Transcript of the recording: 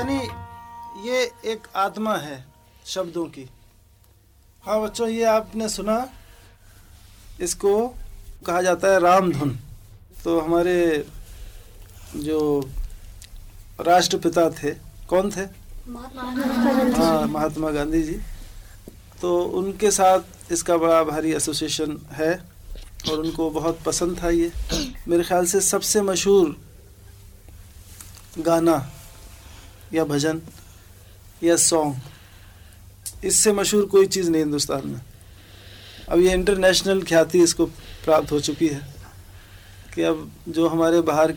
यानी ये एक आत्मा है शब्दों की। हाँ बच्चों, ये आपने सुना, इसको कहा जाता है रामधुन। तो हमारे जो राष्ट्रपिता थे, कौन थे? हाँ, महात्मा गांधी जी। तो उनके साथ इसका बड़ा भारी एसोसिएशन है और उनको बहुत पसंद था ये। मेरे ख्याल से सबसे मशहूर गाना या भजन या सॉन्ग, इससे मशहूर कोई चीज़ नहीं हिंदुस्तान में। अब ये इंटरनेशनल ख्याति इसको प्राप्त हो चुकी है कि अब जो हमारे बाहर